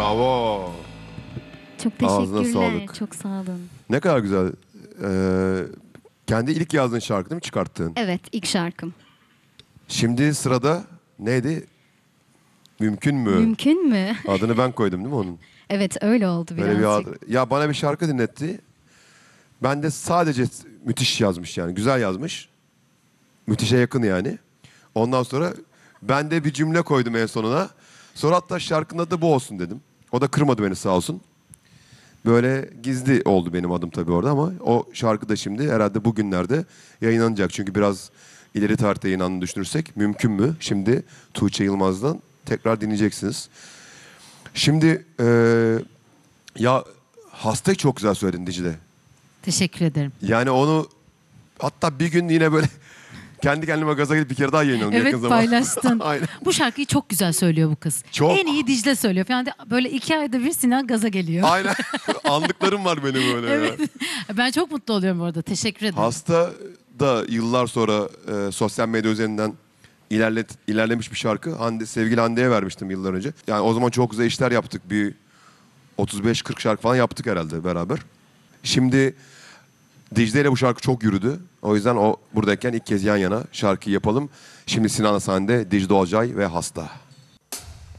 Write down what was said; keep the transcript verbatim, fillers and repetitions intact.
Bravo. Çok Ağzına teşekkürler. sağlık. Çok sağ olun. Ne kadar güzel. Ee, kendi ilk yazdığın şarkı değil mi çıkarttığın? Evet, ilk şarkım. Şimdi sırada neydi? Mümkün mü? Mümkün mü? Adını ben koydum değil mi onun? Evet, öyle oldu Böyle bir birazcık. ad... Ya bana bir şarkı dinletti. Ben de sadece müthiş yazmış yani. Güzel yazmış. Müthişe yakın yani. Ondan sonra ben de bir cümle koydum en sonuna. Sonra hatta şarkının adı bu olsun dedim. O da kırmadı beni sağ olsun. Böyle gizli oldu benim adım tabii orada ama o şarkı da şimdi herhalde bugünlerde yayınlanacak. Çünkü biraz ileri tarihte yayınlandığını düşünürsek mümkün mü? Şimdi Tuğçe Yılmaz'dan tekrar dinleyeceksiniz. Şimdi eee, ya hastayı çok güzel söyledin Dicle. Teşekkür ederim. Yani onu hatta bir gün yine böyle kendi kendime gaza gelip bir kere daha yayınlayalım yakın Evet, zamanda. paylaştın. Aynen. Bu şarkıyı çok güzel söylüyor bu kız. Çok. En iyi Dicle söylüyor falan. de- Böyle iki ayda bir Sinan gaza geliyor. Aynen. Anlıklarım var benim öyle. Evet. Ya. Ben çok mutlu oluyorum bu arada. Teşekkür ederim. Hasta da yıllar sonra e, sosyal medya üzerinden ilerlet, ilerlemiş bir şarkı. Hande, sevgili Hande'ye vermiştim yıllar önce. Yani o zaman çok güzel işler yaptık. Bir otuz beş kırk şarkı falan yaptık herhalde beraber. Şimdi Dicle ile bu şarkı çok yürüdü. O yüzden o buradayken ilk kez yan yana şarkıyı yapalım. Şimdi Sinan Sande, Dicle Olcay ve Hasta.